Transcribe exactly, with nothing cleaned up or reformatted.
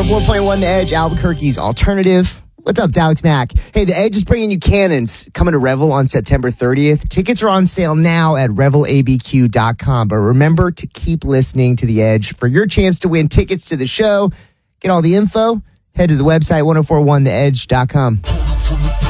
oh four point one The Edge, Albuquerque's alternative. What's up, Alex Mack? Hey, The Edge is bringing you Cannons coming to Revel on September thirtieth. Tickets are on sale now at revel a b q dot com. But remember to keep listening to The Edge for your chance to win tickets to the show. Get all the info. Head to the website, ten forty-one the edge dot com.